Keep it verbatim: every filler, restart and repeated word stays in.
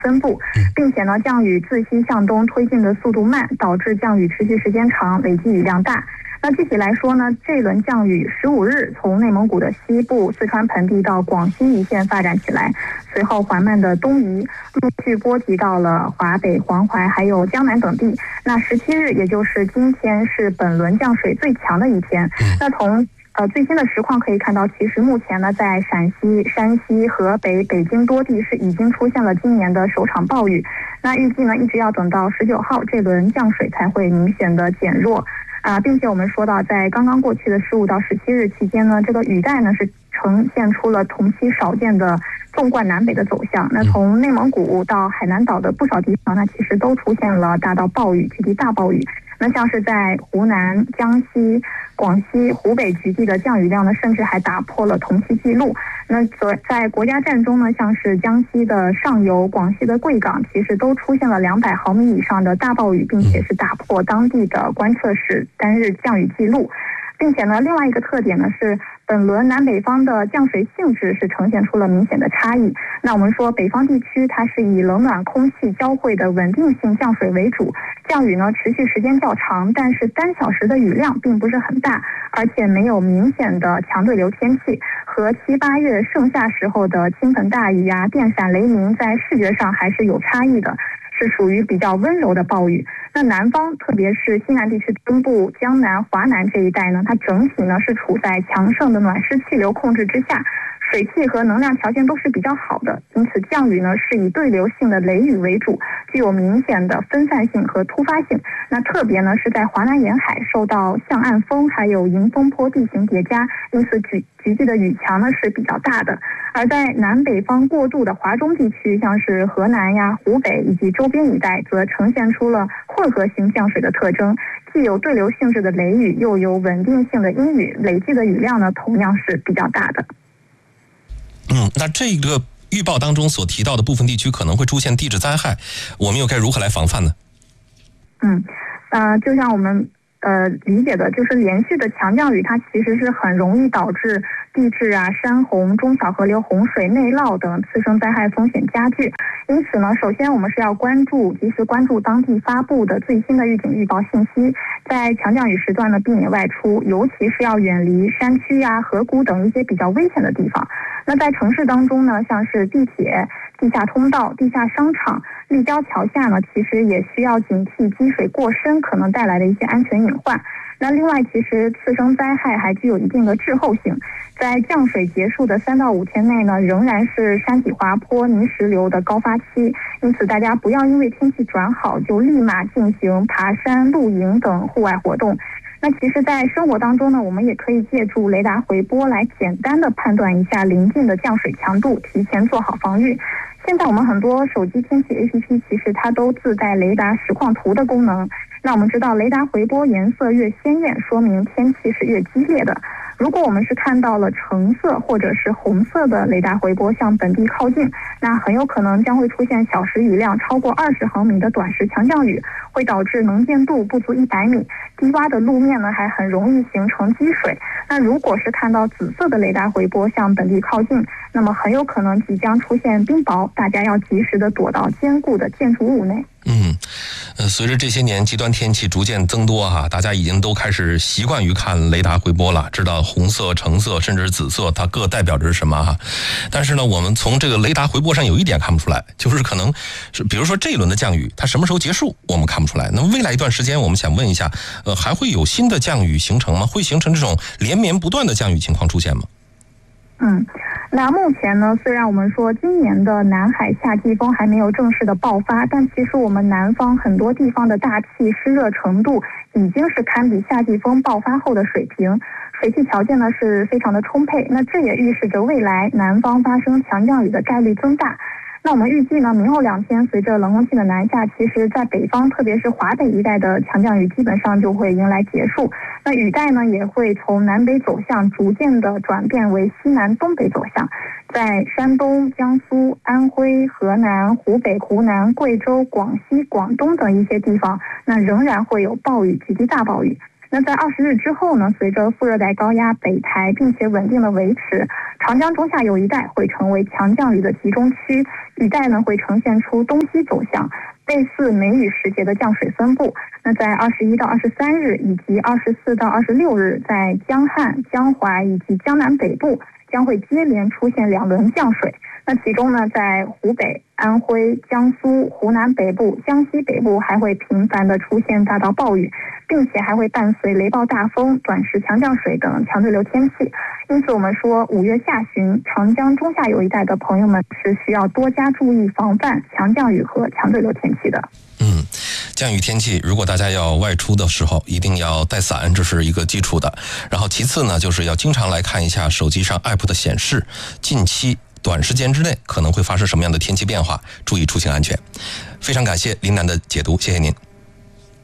分布，并且呢，降雨自西向东推进的速度慢，导致降雨持续时间长，累计雨量大。那具体来说呢，这一轮降雨十五日从内蒙古的西部、四川盆地到广西一线发展起来，随后缓慢的东移，陆续波及到了华北、黄淮还有江南等地。那十七日，也就是今天，是本轮降水最强的一天。那从呃，最新的实况可以看到，其实目前呢，在陕西、山西、河北、北京多地是已经出现了今年的首场暴雨。那预计呢，一直要等到十九号，这轮降水才会明显的减弱。啊，并且我们说到，在刚刚过去的十五到十七日期间呢，这个雨带呢是呈现出了同期少见的纵贯南北的走向。那从内蒙古到海南岛的不少地方，那其实都出现了大到暴雨、局地大暴雨。那像是在湖南、江西、广西、湖北局地的降雨量呢，甚至还打破了同期记录。那在国家站中呢，像是江西的上游、广西的贵港，其实都出现了两百毫米以上的大暴雨，并且是打破当地的观测史单日降雨记录。并且呢，另外一个特点呢是，本轮南北方的降水性质是呈现出了明显的差异。那我们说，北方地区它是以冷暖空气交汇的稳定性降水为主，降雨呢持续时间较长，但是单小时的雨量并不是很大，而且没有明显的强对流天气，和七八月盛夏时候的倾盆大雨呀、电闪雷鸣在视觉上还是有差异的，是属于比较温柔的暴雨。那南方，特别是西南地区东部、江南、华南这一带呢，它整体呢是处在强盛的暖湿气流控制之下，水汽和能量条件都是比较好的，因此降雨呢是以对流性的雷雨为主，具有明显的分散性和突发性。那特别呢是在华南沿海受到向岸风还有迎风坡地形叠加，因此局局地的雨强呢是比较大的。而在南北方过渡的华中地区，像是河南呀、湖北以及周边一带，则呈现出了混合型降水的特征，既有对流性质的雷雨，又有稳定性的阴雨，累计的雨量呢同样是比较大的。 嗯，那这个预报当中所提到的部分地区可能会出现地质灾害，我们又该如何来防范呢？ 嗯，呃，就像我们呃理解的，就是连续的强降雨，它其实是很容易导致地质啊、山洪、中小河流洪水、内涝等次生灾害风险加剧。因此呢，首先我们是要关注，及时关注当地发布的最新的预警预报信息，在强降雨时段呢避免外出，尤其是要远离山区呀、河谷等一些比较危险的地方。那在城市当中呢，像是地铁、地下通道、地下商场、立交桥下呢，其实也需要警惕积水过深可能带来的一些安全隐患。那另外，其实次生灾害还具有一定的滞后性，在降水结束的三到五天内呢，仍然是山体滑坡、泥石流的高发期，因此大家不要因为天气转好就立马进行爬山、露营等户外活动。那其实在生活当中呢，我们也可以借助雷达回波来简单的判断一下临近的降水强度，提前做好防御。现在我们很多手机天气 A P P 其实它都自带雷达实况图的功能。那我们知道，雷达回波颜色越鲜艳，说明天气是越激烈的。如果我们是看到了橙色或者是红色的雷达回波向本地靠近，那很有可能将会出现小时雨量超过二十毫米的短时强降雨，会导致能见度不足一百米，低洼的路面呢还很容易形成积水。那如果是看到紫色的雷达回波向本地靠近，那么很有可能即将出现冰雹，大家要及时的躲到坚固的建筑物内。 嗯，呃，随着这些年极端天气逐渐增多哈、啊，大家已经都开始习惯于看雷达回波了，知道红色、橙色甚至是紫色它各代表着是什么哈、啊。但是呢，我们从这个雷达回波上有一点看不出来，就是可能是比如说这一轮的降雨它什么时候结束，我们看不出来。那么未来一段时间，我们想问一下，呃，还会有新的降雨形成吗？会形成这种连绵不断的降雨情况出现吗？ 嗯，那目前呢，虽然我们说今年的南海夏季风还没有正式的爆发，但其实我们南方很多地方的大气湿热程度已经是堪比夏季风爆发后的水平，水汽条件呢是非常的充沛。那这也预示着未来南方发生强降雨的概率增大。那我们预计呢，明后两天随着冷空气的南下，其实在北方，特别是华北一带的强降雨基本上就会迎来结束。那雨带呢也会从南北走向逐渐的转变为西南东北走向，在山东、江苏、安徽、河南、湖北、湖南、贵州、广西、广东等一些地方，那仍然会有暴雨、局地大暴雨。 那在二十日之后呢，随着副热带高压北抬并且稳定的维持，长江中下游一带会成为强降雨的集中区，一带呢会呈现出东西走向，类似梅雨时节的降水分布。那在二十一到二十三日以及二十四到二十六日，在江汉、江淮以及江南北部将会接连出现两轮降水。那其中呢，在湖北、安徽、江苏、湖南北部、江西北部还会频繁的出现大到暴雨，并且还会伴随雷暴大风、短时强降水等强对流天气。因此我们说，五月下旬长江中下游一带的朋友们是需要多加注意防范强降雨和强对流天气的。 嗯，降雨天气，如果大家要外出的时候，一定要带伞，这是一个基础的。然后其次呢，就是要经常来看一下手机上 A P P 的显示，近期短时间之内可能会发生什么样的天气变化，注意出行安全。非常感谢林楠的解读，谢谢您。